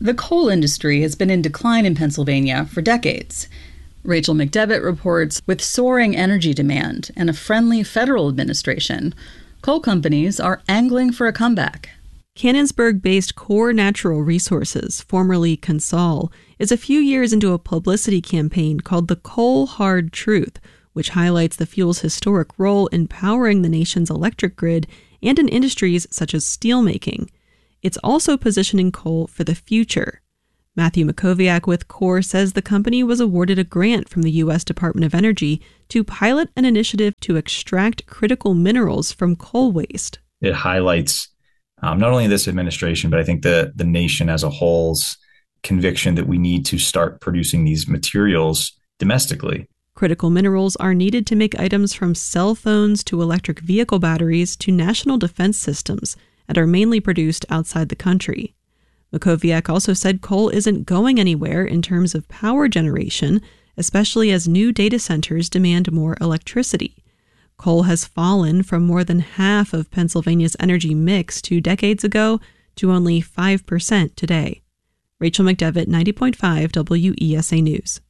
The coal industry has been in decline in Pennsylvania for decades. Rachel McDevitt reports, with soaring energy demand and a friendly federal administration, coal companies are angling for a comeback. Canonsburg-based Core Natural Resources, formerly CONSOL, is a few years into a publicity campaign called the Coal Hard Truth, which highlights the fuel's historic role in powering the nation's electric grid and in industries such as steelmaking. It's also positioning coal for the future. Matthew Makowiak with Core says the company was awarded a grant from the U.S. Department of Energy to pilot an initiative to extract critical minerals from coal waste. It highlights not only this administration, but I think the nation as a whole's conviction that we need to start producing these materials domestically. Critical minerals are needed to make items from cell phones to electric vehicle batteries to national defense systems and are mainly produced outside the country. Makowiak also said coal isn't going anywhere in terms of power generation, especially as new data centers demand more electricity. Coal has fallen from more than half of Pennsylvania's energy mix 2 decades ago to only 5% today. Rachel McDevitt, 90.5 WESA News.